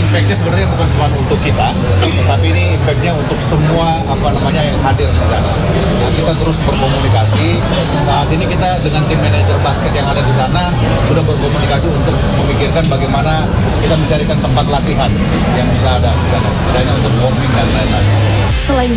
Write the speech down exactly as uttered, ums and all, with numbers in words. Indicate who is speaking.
Speaker 1: impact-nya sebenarnya bukan cuma untuk kita, tapi ini impact-nya untuk semua apa namanya yang hadir di sana. Nah, kita terus berkomunikasi. Saat ini kita dengan tim manajer basket yang ada di sana sudah berkomunikasi untuk memikirkan bagaimana kita mencarikan tempat latihan yang bisa ada di sana, setidaknya untuk warming dan lain-lain.
Speaker 2: Selain